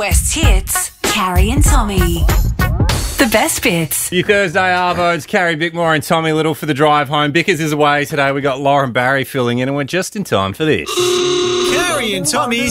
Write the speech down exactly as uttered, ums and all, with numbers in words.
West hits, Carrie and Tommy. The best bits. You Thursday Arvos, Carrie Bickmore and Tommy Little for the drive home. Bickers is away today. We got Lauren Barry filling in and we're just in time for this. Carrie and Tommy's